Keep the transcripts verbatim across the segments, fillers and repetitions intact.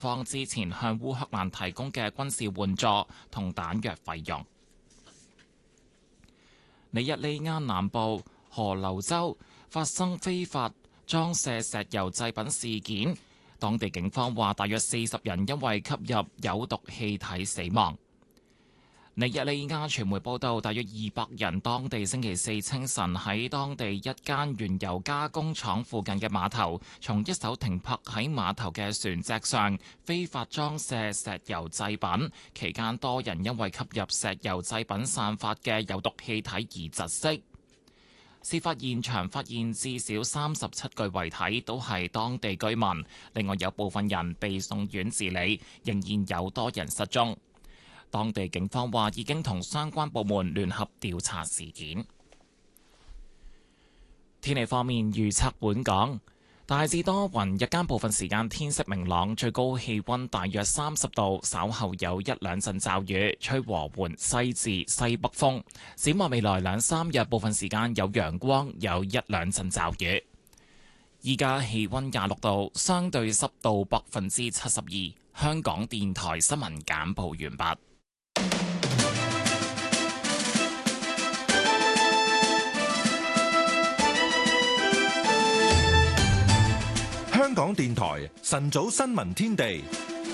方之前向烏克蘭提供嘅軍事援助同彈藥費用。尼日利亞南部河流州發生非法裝卸石油製品事件，當地警方話大約四十人因為吸入有毒氣體死亡。尼日利亞傳媒報道，大約二百人當地星期四清晨喺當地一間原油加工廠附近嘅碼頭，從一艘停泊喺碼頭嘅船隻上非法裝卸石油製品，期間多人因為吸入石油製品散發嘅有毒氣體而窒息。事發現場發現至少三十七具遺體，都係當地居民，另外有部分人被送院治理，仍然有多人失蹤。當地警方話已經同相關部門聯合調查事件。天氣方面預測，本港大致多雲，日間部分時間天色明朗，最高氣溫大約三十度，稍後有一兩陣驟雨，吹和緩西至西北風。展望未來兩三日，部分時間有陽光，有一兩陣驟雨。依家氣溫廿六度，相對濕度百分之七十二。香港電台新聞簡報完畢。 香港電台晨早新聞天地。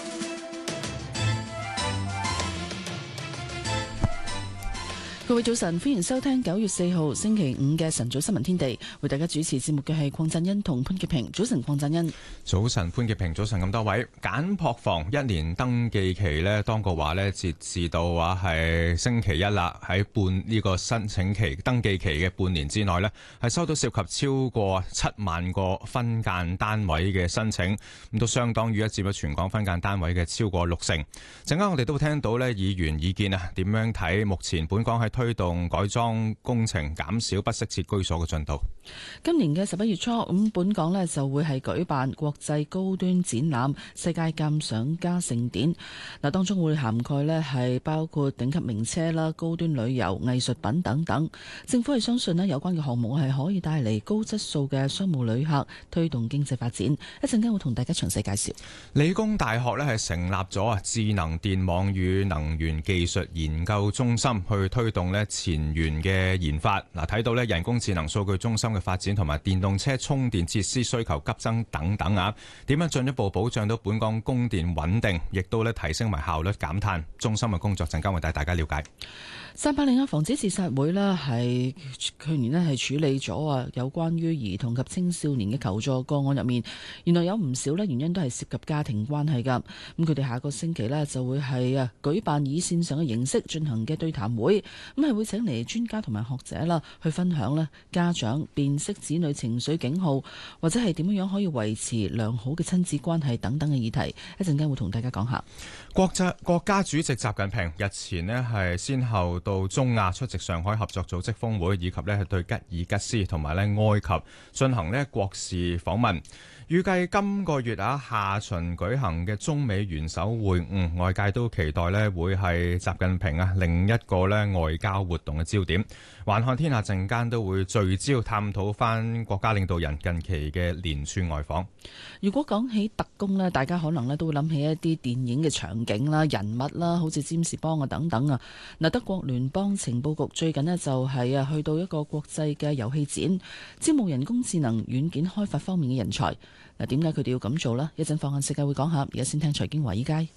各位早晨，歡迎收聽九月四號星期五嘅晨早新聞天地。為大家主持節目嘅係鄺振恩同潘潔平。早晨，鄺振恩。 早晨，潘潔平。早晨，咁多位。簡樸房一年登記期呢，當局話呢，截至到話係星期一啦，喺半呢個申請期登記期嘅半年之內呢，係收到涉及超過七萬個分間單位嘅申請，咁都相當於一佔咗全港分間單位嘅超過六成。陣間我哋都會聽到呢議員意見啊，點樣睇目前本港喺推動改裝工程減少不適切居所嘅進度。 今年嘅十一月初，咁本港呢就會係舉辦國際高端展覽世界鑑賞家盛典。嗱，當中會涵蓋呢係包括頂級名車啦、高端旅遊、藝術品等等。政府係相信呢有關嘅項目係可以帶嚟高質素嘅商務旅客，推動經濟發展。一陣間會同大家詳細介紹。 理工大學呢係成立咗啊智能電網與能源技術研究中心，去推動咧前沿嘅研發。嗱，睇到咧人工智能數據中心嘅發展同埋電動車充電設施需求急增等等啊，點樣進一步保障到本港供電穩定，亦都咧提升埋效率減碳。中心嘅工作陣間會帶大家了解。 三八零防止自殺會呢係去年呢係處理咗啊有關於兒童及青少年嘅求助個案入面，原來有唔少呢原因都係涉及家庭關係噶。咁佢哋下個星期呢就會係啊舉辦以線上嘅形式進行嘅對談會，咁係會請嚟專家同埋學者啦去分享呢家長辨識子女情緒警號，或者係點樣樣可以維持良好嘅親子關係等等嘅議題。一陣間會同大家講下。 國際國家主席習近平日前呢係先後到中亞出席上海合作組織峰會，以及呢係對吉爾吉斯同埋呢埃及進行呢國事訪問。預計今個月啊下旬舉行嘅中美元首會晤，外界都期待呢會係習近平啊另一個呢外交活動嘅焦點。環看天下陣間都會聚焦探討翻國家領導人近期嘅連串外訪。 如果講起特工呢，大家可能呢都會諗起一啲電影嘅場景啦、人物啦，好似占士邦啊等等啊。嗱，德國聯邦情報局最近呢就係啊去到一個國際嘅遊戲展，招募人工智能軟件開發方面嘅人才。嗱，點解佢哋要咁做呢？一陣放眼世界會講下，而家先聽財經華爾街。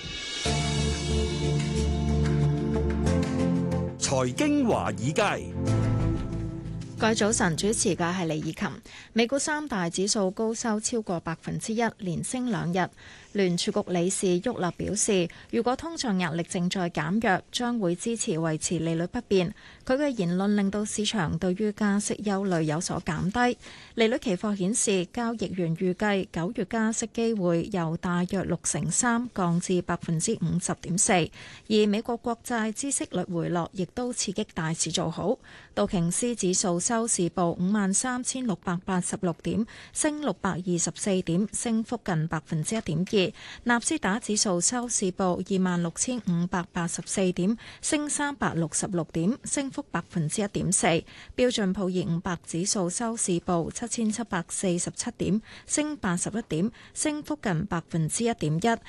財經華爾街。 各位早晨，主持嘅係李以琴。美股三大指數高收超過百分之一，連升兩日。聯儲局理事沃勒表示，如果通脹壓力正在減弱，將會支持維持利率不變。佢嘅言論令到市場對於加息憂慮有所減低。利率期貨顯示，交易員預計九月加息機會由大約六成三降至百分之五十點四，而美國國債孳息率回落，亦都刺激大市做好。道瓊斯指數收市報五萬三千六百八十六點，升六百二十四點，升幅近百分之一點二。納斯達克指數收市報二萬六千五百八十四點，升三百六十六點，升幅百分之一點四。標準普爾五百指數收市報七千七百四十七點，升八十一點，升幅近百分之一點一。